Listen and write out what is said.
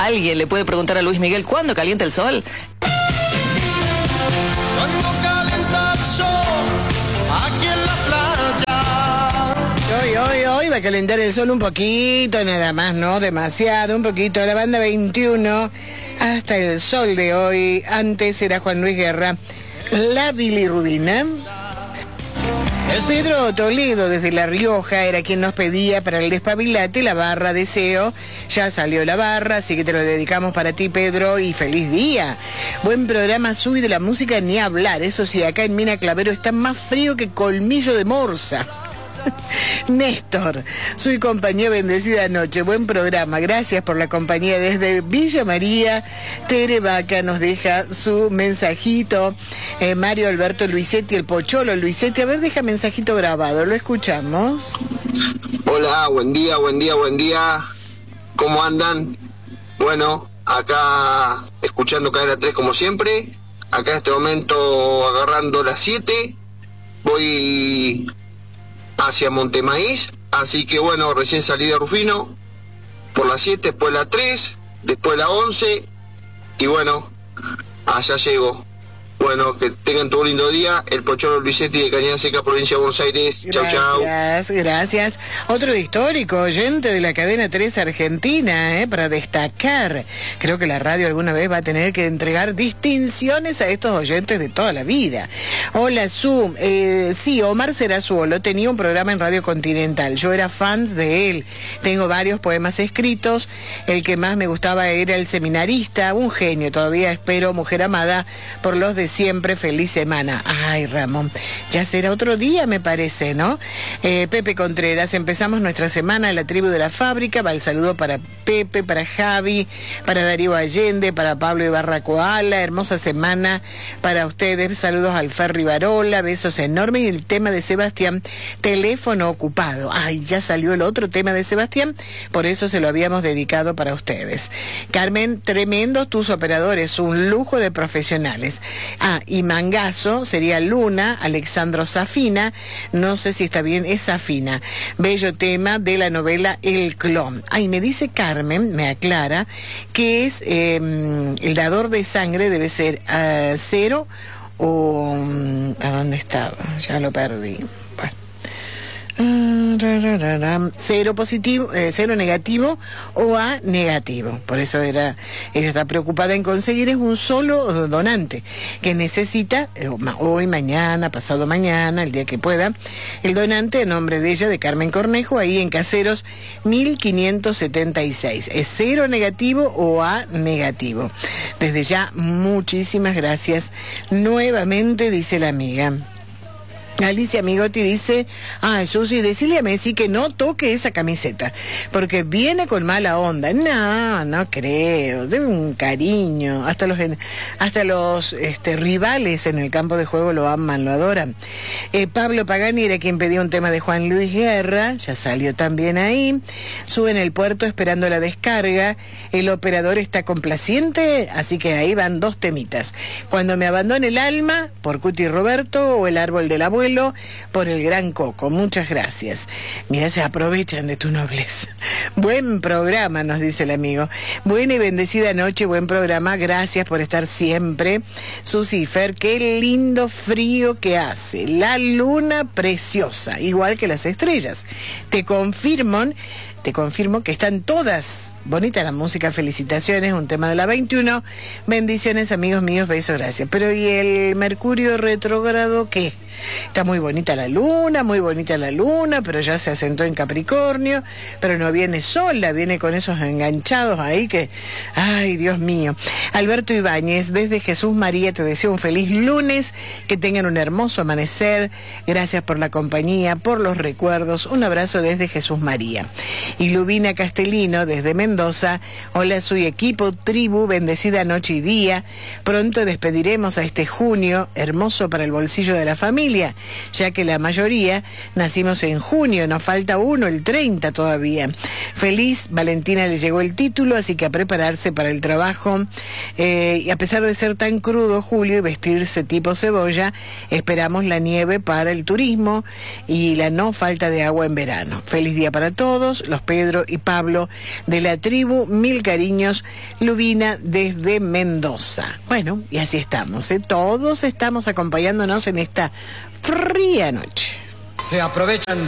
alguien le puede preguntar a Luis Miguel cuándo calienta el sol. Cuando calienta el sol aquí en la playa. Hoy va a calentar el sol un poquito, nada más, no demasiado, un poquito. La banda 21 hasta el sol de hoy. Antes era Juan Luis Guerra, la bilirrubina. Pedro Toledo desde La Rioja era quien nos pedía para el despabilate la barra Deseo. Ya salió la barra, así que te lo dedicamos para ti, Pedro, y feliz día. Buen programa, Sui, de la música ni hablar. Eso sí, acá en Mina Clavero está más frío que colmillo de morsa. Néstor, soy compañía, bendecida noche, buen programa, gracias por la compañía. Desde Villa María, Tere Vaca nos deja su mensajito. Mario Alberto Luisetti, el Pocholo Luisetti, a ver, deja mensajito grabado, lo escuchamos. Hola, buen día, ¿cómo andan? Bueno, acá escuchando Cadena 3 como siempre, acá en este momento agarrando las 7, voy hacia Montemaíz, así que bueno, recién salí de Rufino, por la 7, después la 3, después la 11, y bueno, allá llego. Bueno, que tengan todo un lindo día. El Pocholo Luisetti de Cañada Seca, provincia de Buenos Aires. Chau, chau. Gracias. Otro histórico oyente de la cadena 3 Argentina, para destacar. Creo que la radio alguna vez va a tener que entregar distinciones a estos oyentes de toda la vida. Hola, Su. Sí, Omar Serazuolo tenía un programa en Radio Continental. Yo era fan de él. Tengo varios poemas escritos. El que más me gustaba era El Seminarista, un genio. Todavía espero, Mujer Amada, por los de siempre. Feliz semana. Ay, Ramón, ya será otro día, me parece, ¿no? Pepe Contreras, empezamos nuestra semana en la tribu de la fábrica. Va el saludo para Pepe, para Javi, para Darío Allende, para Pablo Ibarra Koala. Hermosa semana para ustedes. Saludos al Ferri Barola, besos enormes. Y el tema de Sebastián, teléfono ocupado. Ay, ya salió el otro tema de Sebastián, por eso se lo habíamos dedicado para ustedes. Carmen, tremendos tus operadores, un lujo de profesionales. Y Mangazo sería Luna, Alexandro Safina, no sé si está bien, es Safina. Bello tema de la novela El Clon. Me dice Carmen, me aclara, que es el dador de sangre, debe ser cero o... ¿a dónde estaba? Ya lo perdí. Cero positivo, cero negativo o A negativo. Por eso ella está preocupada en conseguir. Es un solo donante que necesita hoy, mañana, pasado mañana, el día que pueda, el donante a nombre de ella, de Carmen Cornejo, ahí en Caseros 1576. Es cero negativo o A negativo. Desde ya, muchísimas gracias nuevamente, dice la amiga. Alicia Migotti dice, Susi, decile a Messi que no toque esa camiseta, porque viene con mala onda. No creo, debe un cariño, hasta los rivales en el campo de juego lo aman, lo adoran. Pablo Pagani era quien pedía un tema de Juan Luis Guerra, ya salió también ahí. Sube en el puerto esperando la descarga, el operador está complaciente, así que ahí van dos temitas. Cuando me abandone el alma, por Cuti Roberto, o El árbol del abuelo, por el Gran Coco. Muchas gracias. Mira, se aprovechan de tu nobleza. Buen programa, nos dice el amigo. Buena y bendecida noche, buen programa. Gracias por estar siempre. Susi y Fer, qué lindo frío que hace. La luna preciosa, igual que las estrellas. Te confirmo que están todas. Bonita la música, felicitaciones, un tema de la 21. Bendiciones, amigos míos, besos, gracias. Pero ¿y el Mercurio retrógrado qué? Está muy bonita la luna, pero ya se asentó en Capricornio, pero no viene sola, viene con esos enganchados ahí que, ay, Dios mío. Alberto Ibáñez, desde Jesús María, te deseo un feliz lunes, que tengan un hermoso amanecer, gracias por la compañía, por los recuerdos, un abrazo desde Jesús María. Y Lubina Castellino, desde Mendoza, hola, soy equipo, tribu, bendecida noche y día, pronto despediremos a este junio, hermoso para el bolsillo de la familia, ya que la mayoría nacimos en junio, nos falta uno, el 30 todavía. Feliz, Valentina le llegó el título, así que a prepararse para el trabajo, y a pesar de ser tan crudo julio y vestirse tipo cebolla, esperamos la nieve para el turismo y la no falta de agua en verano. Feliz día para todos, los Pedro y Pablo de la tribu Mil Cariños, Lubina desde Mendoza. Bueno, y así estamos, ¿eh? Todos estamos acompañándonos en esta fría noche. Se aprovechan